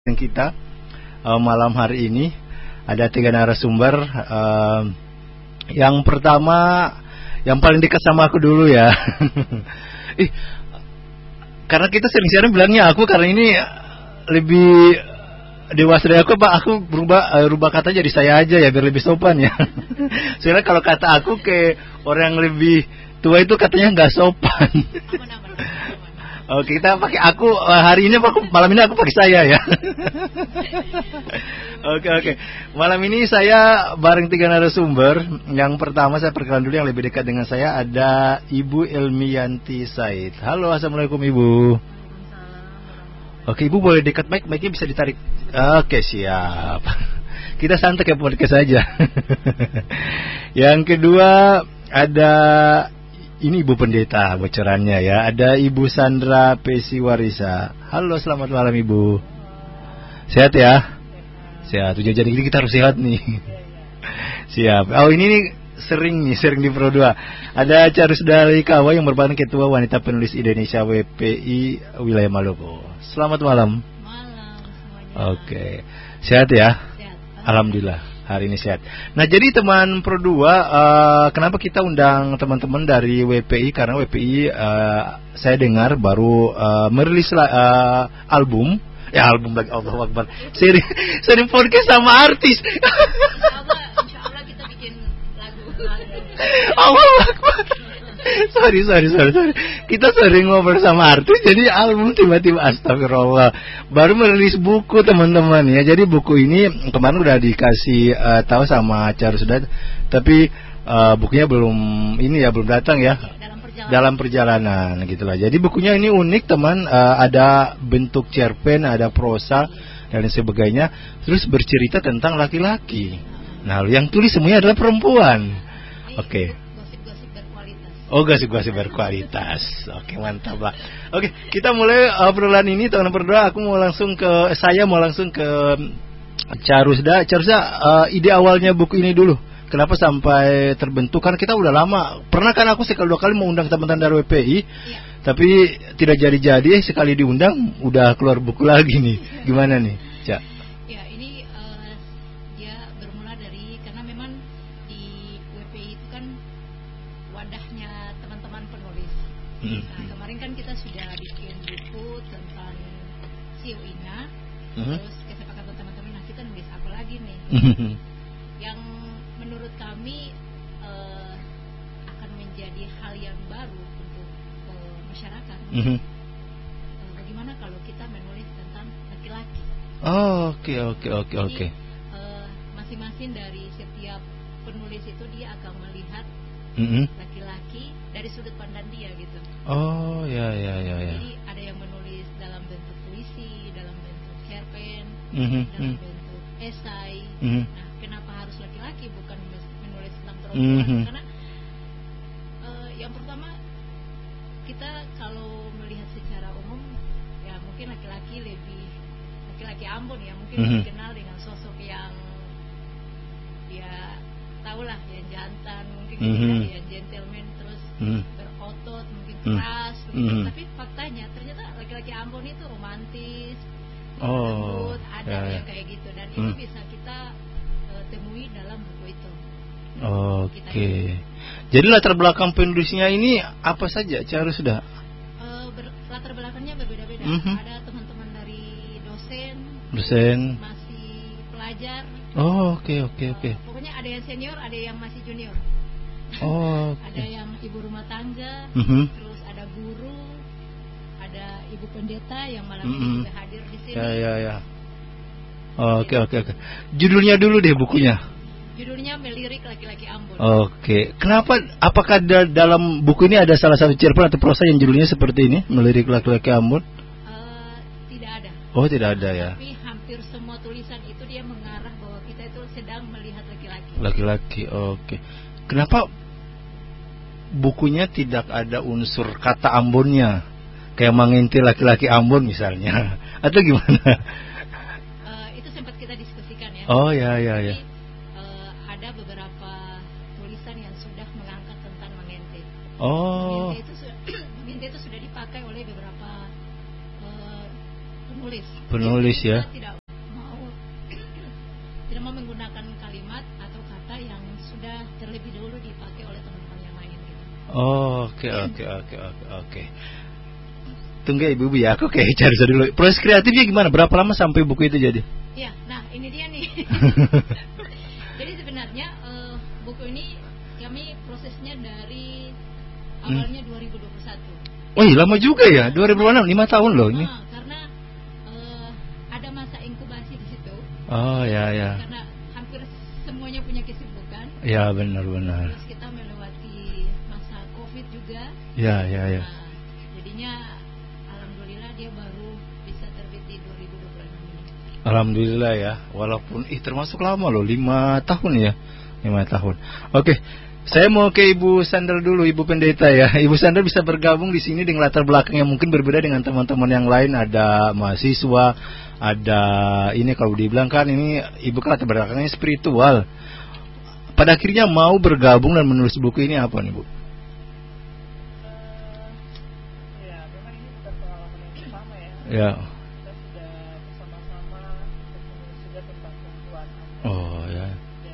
kita malam hari ini ada 3 narasumber. Yang pertama, yang paling dekat sama aku dulu ya. Karena kita sering siaran bilangnya aku, karena ini lebih dewasa dari aku, Pak. Aku rubah kata jadi saya aja ya, biar lebih sopan ya. Soalnya kalau kata aku ke orang yang lebih tua itu katanya nggak sopan. Oke, kita pakai aku hari ini, malam ini aku pakai saya ya. Oke. Malam ini saya bareng 3 narasumber. Yang pertama saya perkenalan dulu, yang lebih dekat dengan saya ada Ibu Elmiyanti Said. Halo, assalamualaikum Ibu. Oke, Ibu boleh dekat mic-nya bisa ditarik. Oke, siap. Kita santai kayak podcast saja. Yang kedua ada ini Ibu Pendeta bocorannya ya. Ada Ibu Sandra Pesiwarisa. Halo, selamat malam Ibu. Sehat ya? Sehat. Jadi kita harus sehat nih. Siap. Oh, ini nih sering di Pro 2. Ada Charusda Likawa yang merupakan Ketua Wanita Penulis Indonesia WPI Wilayah Maluku. Selamat malam. Malam semuanya. Oke. Sehat ya? Sehat. Alhamdulillah. Hari ini sehat. Nah, jadi teman Pro 2, kenapa kita undang teman-teman dari WPI? Karena WPI saya dengar baru merilis album. Album lagi, Allahu Akbar. Sering podcast sama artis. Insya Allah kita bikin lagu. Allahu Akbar. Sorry. Kita sering ngobrol sama artis, jadi album tiba-tiba, astagfirullah. Baru merilis buku teman-teman ya. Jadi buku ini kemarin udah dikasih tahu sama Charusda, tapi bukunya belum datang ya. Dalam perjalanan gitulah. Jadi bukunya ini unik teman, ada bentuk cerpen, ada prosa dan sebagainya. Terus bercerita tentang laki-laki. Nah, yang tulis semuanya adalah perempuan. Oke. Oh, gosip-gosip berkualitas. Oke, mantap lah. Oke, kita mulai obrolan ini. Teman berdua, saya mau langsung ke Charusda. Charusda, ide awalnya buku ini dulu. Kenapa sampai terbentuk? Kan kita udah lama. Pernah kan aku sekali 2 kali mau undang teman-teman dari WPI, tapi tidak jadi-jadi. Sekali diundang, udah keluar buku lagi nih. Gimana nih, Cak? Ya, ini dia bermula dari, karena memang di WPI itu kan wadahnya teman-teman penulis. Nah, kemarin kan kita sudah bikin buku tentang Siu Ina. Terus kesepakatan teman-teman, nah kita nulis apa lagi nih? Yang menurut kami akan menjadi hal yang baru untuk masyarakat. Bagaimana kalau kita menulis tentang laki-laki? Oh, oke. Masing-masing dari setiap penulis itu dia akan melihat laki-laki dari sudut pandang dia gitu. Oh, ya. Jadi ada yang menulis dalam bentuk puisi, dalam bentuk cerpen, dalam bentuk esai. Nah, kenapa harus laki-laki bukan menulis tentang perempuan? Karena yang pertama, kita kalau melihat secara umum ya mungkin laki-laki Ambon ya mungkin dikenal dengan sosok yang ya tahulah, yang jantan, mungkin yang gentleman, terus berotot, mungkin keras begitu. Tapi faktanya ternyata laki-laki Ambon itu romantis, lembut, ada yang kayak gitu, dan itu bisa kita temui dalam buku itu. Oke. Jadi latar belakang penulisnya ini apa saja? Charusda? Latar belakangnya berbeda-beda. Ada teman-teman dari dosen, masih pelajar. Oh, oke. Pokoknya ada yang senior, ada yang masih junior. Oh, ada yang ibu rumah tangga, terus ada guru, ada ibu pendeta yang malam ini juga hadir di sini. Ya. Oke. Judulnya dulu deh bukunya. Judulnya Melirik Laki-laki Ambon. Oke. Kenapa? Apakah dalam buku ini ada salah satu cerpen atau prosa yang judulnya seperti ini, Melirik Laki-laki Ambon? Tidak ada. Oh, tidak ada ya. Tapi hampir semua tulisan itu dia mengarah bahwa kita itu sedang melihat laki-laki. Laki-laki. Oke. Kenapa bukunya tidak ada unsur kata Ambonnya? Kayak mengintil laki-laki Ambon misalnya. Atau gimana? Itu sempat kita diskusikan ya. Oh, ya. Jadi, ada beberapa tulisan yang sudah mengangkat tentang mengente. Mengente itu sudah dipakai oleh beberapa penulis ya. Tidak mau menggunakan kalimat atau kata yang sudah terlebih dahulu dipakai oleh teman-teman yang lain gitu. Oke. Tunggu ya, Ibu ya, aku kayak cari dulu. Proses kreatifnya gimana? Berapa lama sampai buku itu jadi? Ya, nah ini dia nih. Jadi sebenarnya buku ini kami prosesnya dari awalnya 2021. Oh iya, lama juga ya, 2026, 5 tahun loh ini. Karena ada masa inkubasi di situ. Oh ya. Karena hampir semuanya punya kesibukan. Ya benar. Terus kita melewati masa COVID juga. Ya. Nah, jadinya alhamdulillah dia baru bisa terbit di 2026 ini. Alhamdulillah ya, walaupun termasuk lama loh, 5 tahun ya. 5 tahun. Oke. Saya mau ke Ibu Sandra dulu, Ibu Pendeta ya. Ibu Sandra bisa bergabung di sini dengan latar belakang yang mungkin berbeda dengan teman-teman yang lain. Ada mahasiswa, ada ini kalau dibilang kan ini Ibu kan latar belakangnya spiritual. Pada akhirnya mau bergabung dan menulis buku ini apa nih Bu? Ya, memang ini bukan pengalaman yang pertama ya. Ya. Kita sudah bersama-sama untuk menulis juga tentang perempuan. Oh ya.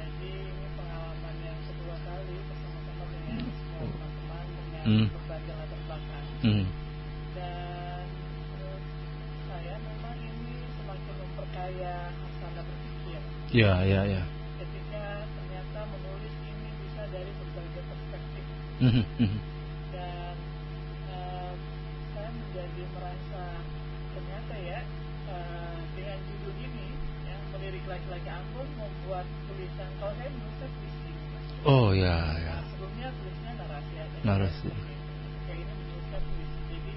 Berbagai latar belakang. Dan menurut saya memang ini semakin memperkaya hasanah berpikir. Ya. Ketika ternyata menulis ini bisa dari berbagai perspektif. Dan saya menjadi merasa ternyata ya dengan judul ini ya, melirik laki-laki Ambon membuat tulisan. Kalau saya menulisnya puisi. Oh ya. Sebelumnya tulisnya narasi. Kayak ini menuliskan puisi. Jadi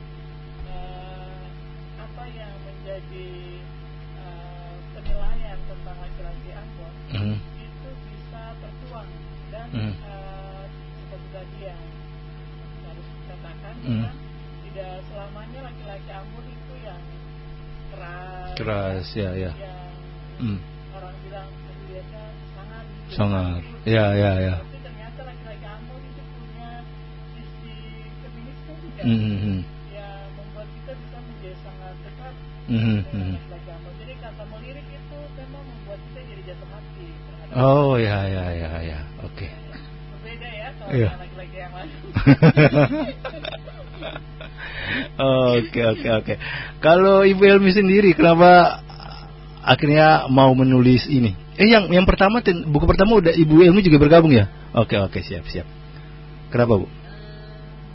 apa yang menjadi penilaian tentang laki-laki Ambon itu bisa tertuang dan seperti tadi yang harus dikatakan memang tidak selamanya laki-laki Ambon itu yang keras ya. Yang orang bilang lihatnya sangar. Ya. Yang membuat kita bisa menjadi sangat dekat dengan laki-laki Ambon. Jadi kata melirik itu memang membuat kita jadi jatuh hati. Oh ya. Oke. Berbeda ya kalau laki-laki yang lain. Oke. Kalau Ibu Elmi sendiri kenapa akhirnya mau menulis ini? Yang pertama buku pertama udah Ibu Elmi juga bergabung ya? Oke, siap. Kenapa Bu?